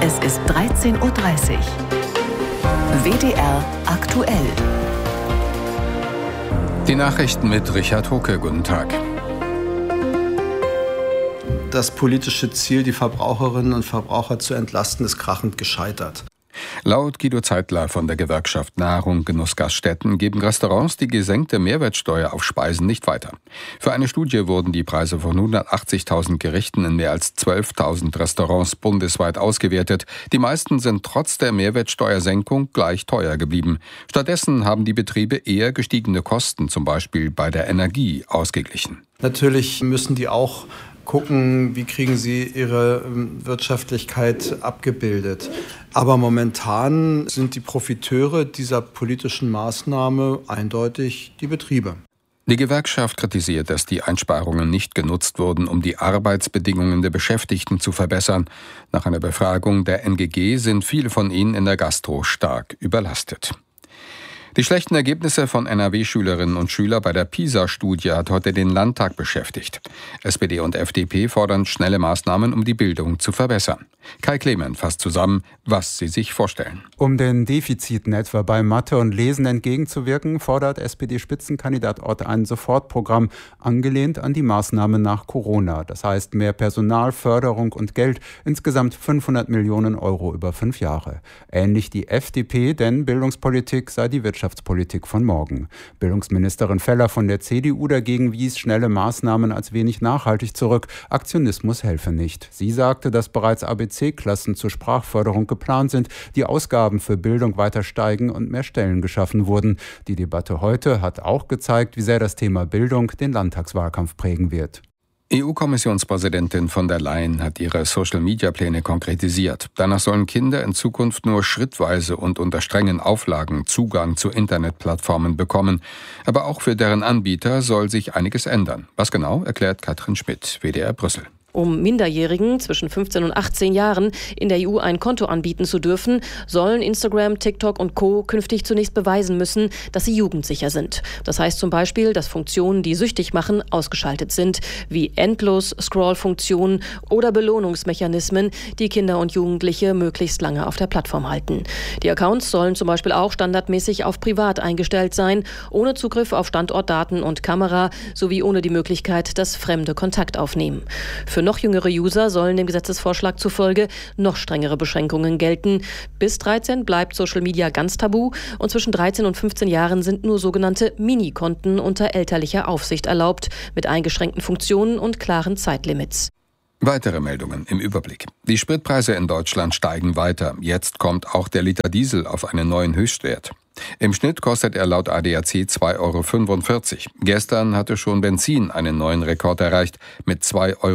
Es ist 13:30 Uhr. WDR aktuell. Die Nachrichten mit Richard Hucke. Guten Tag. Das politische Ziel, die Verbraucherinnen und Verbraucher zu entlasten, ist krachend gescheitert. Laut Guido Zeitler von der Gewerkschaft Nahrung Genussgaststätten geben Restaurants die gesenkte Mehrwertsteuer auf Speisen nicht weiter. Für eine Studie wurden die Preise von 180.000 Gerichten in mehr als 12.000 Restaurants bundesweit ausgewertet. Die meisten sind trotz der Mehrwertsteuersenkung gleich teuer geblieben. Stattdessen haben die Betriebe eher gestiegene Kosten, zum Beispiel bei der Energie, ausgeglichen. Natürlich müssen die auch gucken, wie kriegen sie ihre Wirtschaftlichkeit abgebildet. Aber momentan sind die Profiteure dieser politischen Maßnahme eindeutig die Betriebe. Die Gewerkschaft kritisiert, dass die Einsparungen nicht genutzt wurden, um die Arbeitsbedingungen der Beschäftigten zu verbessern. Nach einer Befragung der NGG sind viele von ihnen in der Gastro stark überlastet. Die schlechten Ergebnisse von NRW-Schülerinnen und Schülern bei der PISA-Studie hat heute den Landtag beschäftigt. SPD und FDP fordern schnelle Maßnahmen, um die Bildung zu verbessern. Kai Clement fasst zusammen, was sie sich vorstellen. Um den Defiziten etwa bei Mathe und Lesen entgegenzuwirken, fordert SPD-Spitzenkandidat Ott ein Sofortprogramm, angelehnt an die Maßnahmen nach Corona. Das heißt mehr Personal, Förderung und Geld, insgesamt 500 Millionen Euro über 5 Jahre. Ähnlich die FDP, denn Bildungspolitik sei die Wirtschaftspolitik von morgen. Bildungsministerin Feller von der CDU dagegen wies schnelle Maßnahmen als wenig nachhaltig zurück. Aktionismus helfe nicht. Sie sagte, dass bereits ABC-Klassen zur Sprachförderung geplant sind, die Ausgaben für Bildung weiter steigen und mehr Stellen geschaffen wurden. Die Debatte heute hat auch gezeigt, wie sehr das Thema Bildung den Landtagswahlkampf prägen wird. EU-Kommissionspräsidentin von der Leyen hat ihre Social-Media-Pläne konkretisiert. Danach sollen Kinder in Zukunft nur schrittweise und unter strengen Auflagen Zugang zu Internetplattformen bekommen. Aber auch für deren Anbieter soll sich einiges ändern. Was genau, erklärt Katrin Schmidt, WDR Brüssel. Um Minderjährigen zwischen 15 und 18 Jahren in der EU ein Konto anbieten zu dürfen, sollen Instagram, TikTok und Co. künftig zunächst beweisen müssen, dass sie jugendsicher sind. Das heißt zum Beispiel, dass Funktionen, die süchtig machen, ausgeschaltet sind, wie Endlos-Scroll-Funktionen oder Belohnungsmechanismen, die Kinder und Jugendliche möglichst lange auf der Plattform halten. Die Accounts sollen zum Beispiel auch standardmäßig auf privat eingestellt sein, ohne Zugriff auf Standortdaten und Kamera sowie ohne die Möglichkeit, dass Fremde Kontakt aufnehmen. Für noch jüngere User sollen dem Gesetzesvorschlag zufolge noch strengere Beschränkungen gelten. Bis 13 bleibt Social Media ganz tabu und zwischen 13 und 15 Jahren sind nur sogenannte Mini-Konten unter elterlicher Aufsicht erlaubt, mit eingeschränkten Funktionen und klaren Zeitlimits. Weitere Meldungen im Überblick. Die Spritpreise in Deutschland steigen weiter. Jetzt kommt auch der Liter Diesel auf einen neuen Höchstwert. Im Schnitt kostet er laut ADAC 2,45 €. Gestern hatte schon Benzin einen neuen Rekord erreicht mit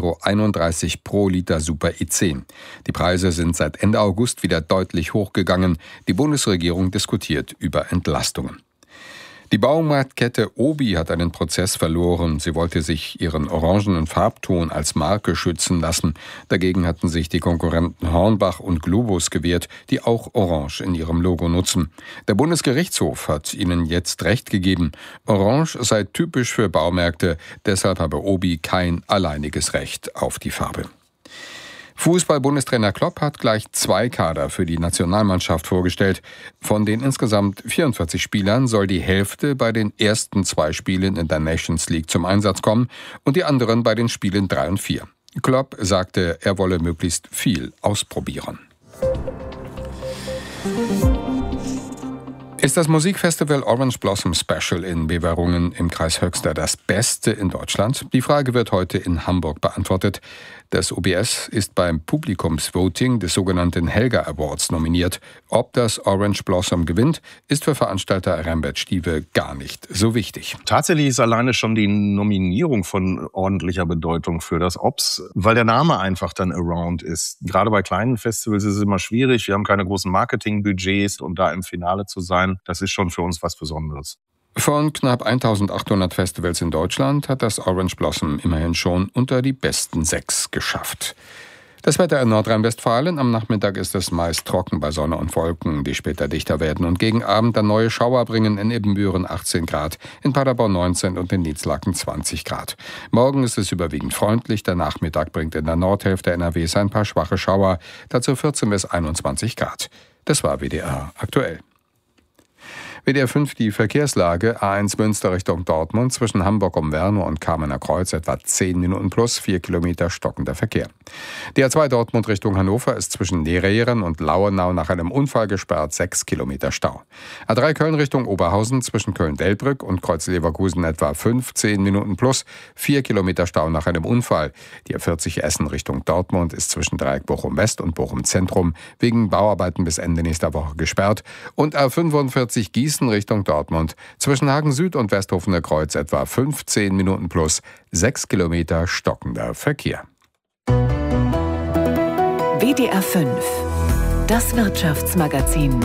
2,31 € pro Liter Super E10. Die Preise sind seit Ende August wieder deutlich hochgegangen. Die Bundesregierung diskutiert über Entlastungen. Die Baumarktkette Obi hat einen Prozess verloren. Sie wollte sich ihren orangenen Farbton als Marke schützen lassen. Dagegen hatten sich die Konkurrenten Hornbach und Globus gewehrt, die auch Orange in ihrem Logo nutzen. Der Bundesgerichtshof hat ihnen jetzt Recht gegeben. Orange sei typisch für Baumärkte, deshalb habe Obi kein alleiniges Recht auf die Farbe. Fußball-Bundestrainer Klopp hat gleich 2 Kader für die Nationalmannschaft vorgestellt. Von den insgesamt 44 Spielern soll die Hälfte bei den ersten 2 Spielen in der Nations League zum Einsatz kommen und die anderen bei den Spielen 3 und 4. Klopp sagte, er wolle möglichst viel ausprobieren. Ist das Musikfestival Orange Blossom Special in Beverungen im Kreis Höxter das Beste in Deutschland? Die Frage wird heute in Hamburg beantwortet. Das OBS ist beim Publikumsvoting des sogenannten Helga Awards nominiert. Ob das Orange Blossom gewinnt, ist für Veranstalter Rembert Stieve gar nicht so wichtig. Tatsächlich ist alleine schon die Nominierung von ordentlicher Bedeutung für das OBS, weil der Name einfach dann Around ist. Gerade bei kleinen Festivals ist es immer schwierig. Wir haben keine großen Marketingbudgets und da im Finale zu sein, das ist schon für uns was Besonderes. Von knapp 1800 Festivals in Deutschland hat das Orange Blossom immerhin schon unter die besten 6 geschafft. Das Wetter in Nordrhein-Westfalen. Am Nachmittag ist es meist trocken bei Sonne und Wolken, die später dichter werden und gegen Abend dann neue Schauer bringen. In Ibbenbüren 18 Grad, in Paderborn 19 und in Niedzlaken 20 Grad. Morgen ist es überwiegend freundlich. Der Nachmittag bringt in der Nordhälfte NRWs ein paar schwache Schauer, dazu 14 bis 21 Grad. Das war WDR aktuell. WDR 5 die Verkehrslage. A1 Münster Richtung Dortmund zwischen Hamburg um Werno und Kamener Kreuz etwa 10 Minuten plus 4 Kilometer stockender Verkehr. Die A2 Dortmund Richtung Hannover ist zwischen Nerehren und Lauenau nach einem Unfall gesperrt, 6 Kilometer Stau. A3 Köln Richtung Oberhausen zwischen Köln-Delbrück und Kreuz-Leverkusen etwa 15 Minuten plus 4 Kilometer Stau nach einem Unfall. Die A40 Essen Richtung Dortmund ist zwischen Dreieck Bochum West und Bochum Zentrum wegen Bauarbeiten bis Ende nächster Woche gesperrt. Und A45 Gießen Richtung Dortmund zwischen Hagen Süd und Westhofener Kreuz etwa 15 Minuten plus 6 Kilometer stockender Verkehr. WDR 5, das Wirtschaftsmagazin.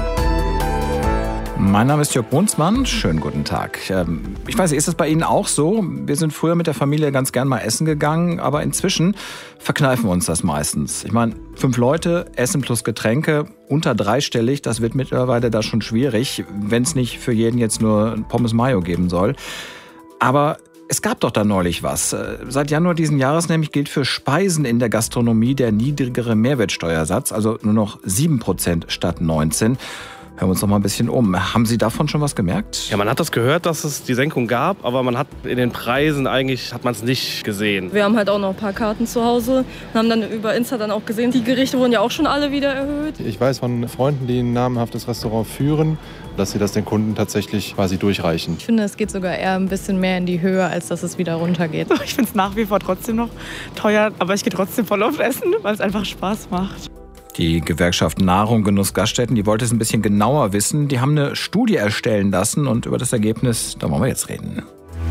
Mein Name ist Jörg Brunsmann. Schönen guten Tag. Ich weiß nicht, ist es bei Ihnen auch so? Wir sind früher mit der Familie ganz gern mal essen gegangen, aber inzwischen verkneifen wir uns das meistens. Ich meine, 5 Leute, Essen plus Getränke, unter dreistellig, das wird mittlerweile da schon schwierig, wenn es nicht für jeden jetzt nur Pommes Mayo geben soll. Aber es gab doch da neulich was. Seit Januar diesen Jahres nämlich gilt für Speisen in der Gastronomie der niedrigere Mehrwertsteuersatz, also nur noch 7% statt 19%. Hören wir uns noch mal ein bisschen um. Haben Sie davon schon was gemerkt? Ja, man hat das gehört, dass es die Senkung gab, aber man hat in den Preisen eigentlich hat man es nicht gesehen. Wir haben halt auch noch ein paar Karten zu Hause und haben dann über Insta dann auch gesehen, die Gerichte wurden ja auch schon alle wieder erhöht. Ich weiß von Freunden, die ein namenhaftes Restaurant führen, dass sie das den Kunden tatsächlich quasi durchreichen. Ich finde, es geht sogar eher ein bisschen mehr in die Höhe, als dass es wieder runtergeht. Ich finde es nach wie vor trotzdem noch teuer, aber ich gehe trotzdem voll auf Essen, weil es einfach Spaß macht. Die Gewerkschaft Nahrung, Genuss, Gaststätten, die wollte es ein bisschen genauer wissen. Die haben eine Studie erstellen lassen und über das Ergebnis, da wollen wir jetzt reden.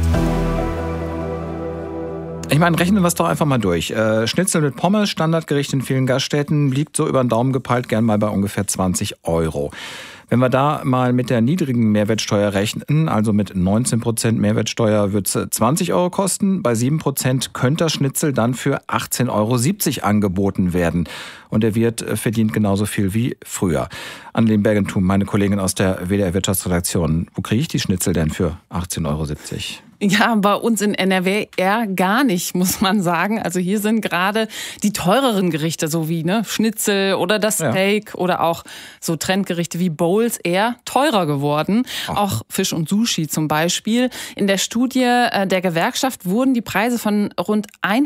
Ich meine, rechnen wir es doch einfach mal durch. Schnitzel mit Pommes, Standardgericht in vielen Gaststätten, liegt so über den Daumen gepeilt gern mal bei ungefähr 20 €. Wenn wir da mal mit der niedrigen Mehrwertsteuer rechnen, also mit 19% Mehrwertsteuer, wird es 20 € kosten. Bei 7% könnte das Schnitzel dann für 18,70 € angeboten werden. Und der Wirt verdient genauso viel wie früher. Annelien Bergentum, meine Kollegin aus der WDR Wirtschaftsredaktion. Wo kriege ich die Schnitzel denn für 18,70 €? Ja, bei uns in NRW eher gar nicht, muss man sagen. Also hier sind gerade die teureren Gerichte, so wie Schnitzel oder das Steak oder auch so Trendgerichte wie Bowls eher teurer geworden. Auch Fisch und Sushi zum Beispiel. In der Studie der Gewerkschaft wurden die Preise von rund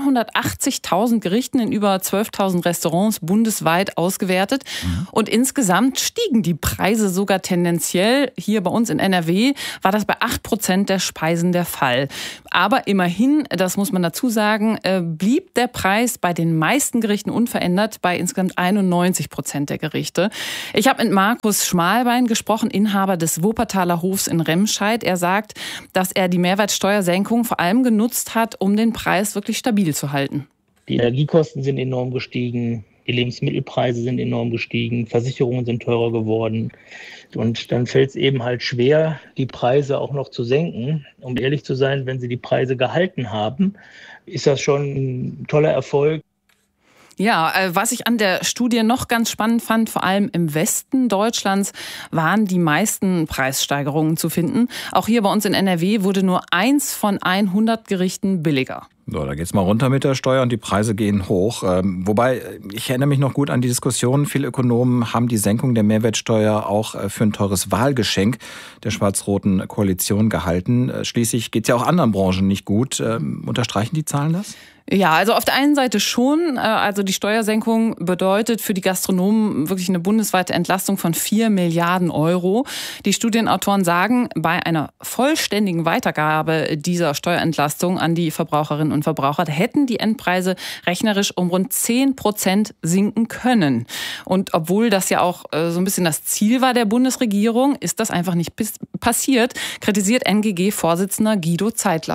180.000 Gerichten in über 12.000 Restaurants bundesweit ausgewertet. Und insgesamt stiegen die Preise sogar tendenziell. Hier bei uns in NRW war das bei 8% der Speisen der Fall. Aber immerhin, das muss man dazu sagen, blieb der Preis bei den meisten Gerichten unverändert, bei insgesamt 91% der Gerichte. Ich habe mit Markus Schmalbein gesprochen, Inhaber des Wuppertaler Hofs in Remscheid. Er sagt, dass er die Mehrwertsteuersenkung vor allem genutzt hat, um den Preis wirklich stabil zu halten. Die Energiekosten sind enorm gestiegen, die Lebensmittelpreise sind enorm gestiegen, Versicherungen sind teurer geworden. Und dann fällt es eben halt schwer, die Preise auch noch zu senken. Um ehrlich zu sein, wenn sie die Preise gehalten haben, ist das schon ein toller Erfolg. Ja, was ich an der Studie noch ganz spannend fand, vor allem im Westen Deutschlands waren die meisten Preissteigerungen zu finden. Auch hier bei uns in NRW wurde nur 1 von 100 Gerichten billiger. So, da geht's mal runter mit der Steuer und die Preise gehen hoch. Wobei, ich erinnere mich noch gut an die Diskussion. Viele Ökonomen haben die Senkung der Mehrwertsteuer auch für ein teures Wahlgeschenk der schwarz-roten Koalition gehalten. Schließlich geht's ja auch anderen Branchen nicht gut. Unterstreichen die Zahlen das? Ja, also auf der einen Seite schon. Also die Steuersenkung bedeutet für die Gastronomen wirklich eine bundesweite Entlastung von 4 Milliarden €. Die Studienautoren sagen, bei einer vollständigen Weitergabe dieser Steuerentlastung an die Verbraucherinnen und Verbraucher hätten die Endpreise rechnerisch um rund 10% sinken können. Und obwohl das ja auch so ein bisschen das Ziel war der Bundesregierung, ist das einfach nicht passiert, kritisiert NGG-Vorsitzender Guido Zeitler.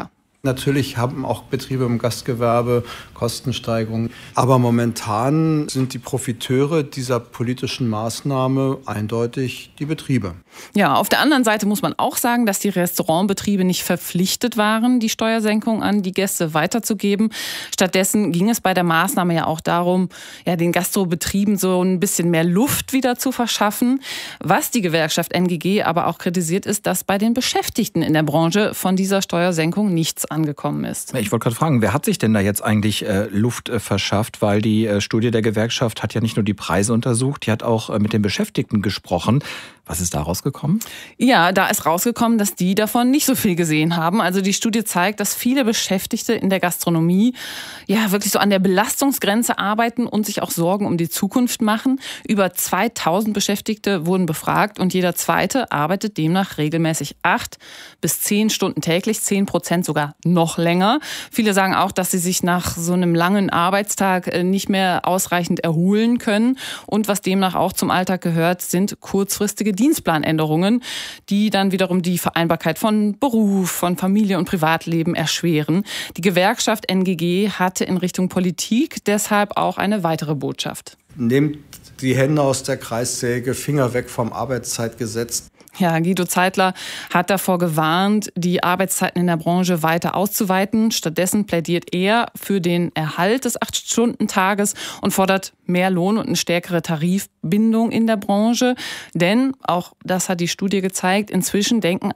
Natürlich haben auch Betriebe im Gastgewerbe Kostensteigerungen. Aber momentan sind die Profiteure dieser politischen Maßnahme eindeutig die Betriebe. Ja, auf der anderen Seite muss man auch sagen, dass die Restaurantbetriebe nicht verpflichtet waren, die Steuersenkung an die Gäste weiterzugeben. Stattdessen ging es bei der Maßnahme ja auch darum, den Gastrobetrieben so ein bisschen mehr Luft wieder zu verschaffen. Was die Gewerkschaft NGG aber auch kritisiert, ist, dass bei den Beschäftigten in der Branche von dieser Steuersenkung nichts angekommen ist. Ich wollte gerade fragen, wer hat sich denn da jetzt eigentlich Luft verschafft? Weil die Studie der Gewerkschaft hat ja nicht nur die Preise untersucht, die hat auch mit den Beschäftigten gesprochen. Was ist da rausgekommen? Ja, da ist rausgekommen, dass die davon nicht so viel gesehen haben. Also die Studie zeigt, dass viele Beschäftigte in der Gastronomie wirklich so an der Belastungsgrenze arbeiten und sich auch Sorgen um die Zukunft machen. Über 2000 Beschäftigte wurden befragt und jeder Zweite arbeitet demnach regelmäßig 8 bis 10 Stunden täglich, 10% sogar noch länger. Viele sagen auch, dass sie sich nach so einem langen Arbeitstag nicht mehr ausreichend erholen können. Und was demnach auch zum Alltag gehört, sind kurzfristige Dienstplanänderungen, die dann wiederum die Vereinbarkeit von Beruf, von Familie und Privatleben erschweren. Die Gewerkschaft NGG hatte in Richtung Politik deshalb auch eine weitere Botschaft. Nehmt die Hände aus der Kreissäge, Finger weg vom Arbeitszeitgesetz. Ja, Guido Zeitler hat davor gewarnt, die Arbeitszeiten in der Branche weiter auszuweiten. Stattdessen plädiert er für den Erhalt des 8-Stunden-Tages und fordert mehr Lohn und eine stärkere Tarifbindung in der Branche. Denn, auch das hat die Studie gezeigt, inzwischen denken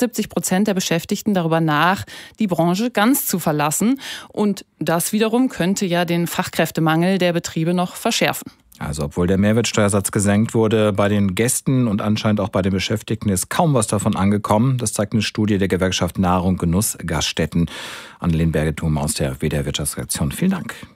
71% der Beschäftigten darüber nach, die Branche ganz zu verlassen. Und das wiederum könnte ja den Fachkräftemangel der Betriebe noch verschärfen. Also obwohl der Mehrwertsteuersatz gesenkt wurde, bei den Gästen und anscheinend auch bei den Beschäftigten ist kaum was davon angekommen. Das zeigt eine Studie der Gewerkschaft Nahrung, Genuss, Gaststätten. Annelien Bergetum aus der WDR Wirtschaftsredaktion. Vielen Dank.